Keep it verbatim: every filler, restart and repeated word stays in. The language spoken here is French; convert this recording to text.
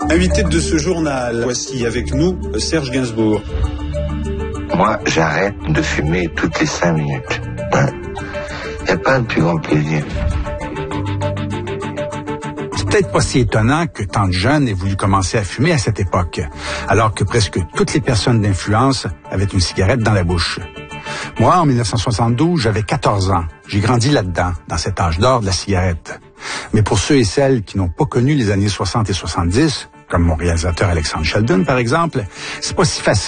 Invité de ce journal, voici avec nous Serge Gainsbourg. Moi, j'arrête de fumer toutes les cinq minutes. Il n'y a pas de plus grand plaisir. C'est peut-être pas si étonnant que tant de jeunes aient voulu commencer à fumer à cette époque, alors que presque toutes les personnes d'influence avaient une cigarette dans la bouche. Moi, en dix-neuf cent soixante-douze, j'avais quatorze ans. J'ai grandi là-dedans, dans cet âge d'or de la cigarette. Mais pour ceux et celles qui n'ont pas connu les années soixante et soixante-dix, comme mon réalisateur Alexandre Sheldon, par exemple, c'est pas si facile.